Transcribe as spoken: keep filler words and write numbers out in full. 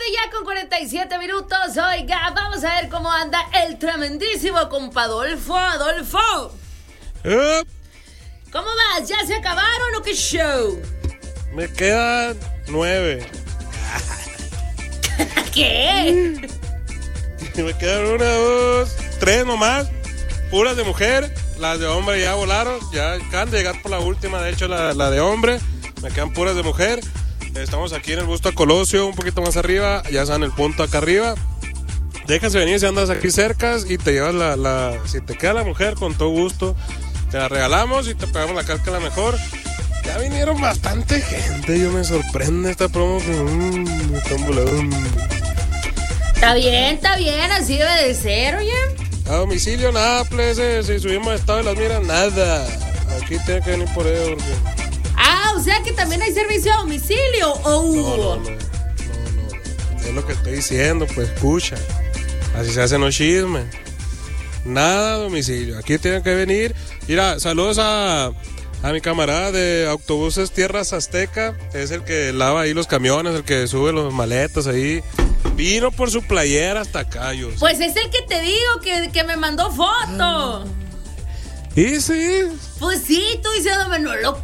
ya con cuarenta y siete minutos. Oiga, vamos a ver cómo anda el tremendísimo compadolfo Adolfo. ¿Eh? ¿Cómo vas? ¿Ya se acabaron o qué show? Me quedan nueve. ¿Qué? Me quedan una, dos, tres nomás. Puras de mujer. Las de hombre ya volaron. Ya acaban de llegar por la última. De hecho, la, la de hombre. Me quedan puras de mujer. Estamos aquí en el Busto a Colosio, un poquito más arriba. Ya saben el punto acá arriba. Déjase venir si andas aquí cerca y te llevas la, la... Si te queda la mujer, con todo gusto. Te la regalamos y te pegamos la casca la mejor. Ya vinieron bastante gente. Yo me sorprende esta promo. Mmm, están volando. Está bien, está bien. Así debe de ser, oye. A domicilio nada, plese. Si subimos a estado de las miras, nada. Aquí tiene que venir por ello porque... Ah, o sea que también hay servicio a domicilio. ¿O hubo? No, no, no, no, no. Es lo que estoy diciendo, pues escucha. Así se hacen los chismes. Nada a domicilio. Aquí tienen que venir. Mira, saludos a, a mi camarada de Autobuses Tierras Azteca. Es el que lava ahí los camiones, el que sube los maletas ahí. Vino por su playera hasta acá, yo. Pues es el que te digo que, que me mandó foto. ¿Y sí? Pues sí, tú diciéndome, no lo